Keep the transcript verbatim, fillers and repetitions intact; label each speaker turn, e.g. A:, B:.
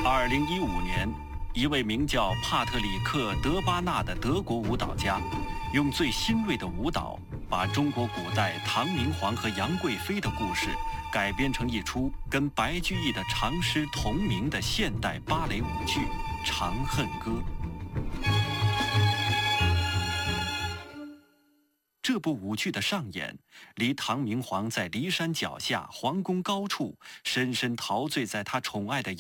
A: 二零一五年，一位名叫帕特里克·德巴纳的德国舞蹈家，用最新锐的舞蹈，把中国古代唐明皇和杨贵妃的故事改编成一出跟白居易的长诗同名的现代芭蕾舞剧《长恨歌》。这部舞剧的上演，离唐明皇在骊山脚下皇宫高处，深深陶醉在他宠爱的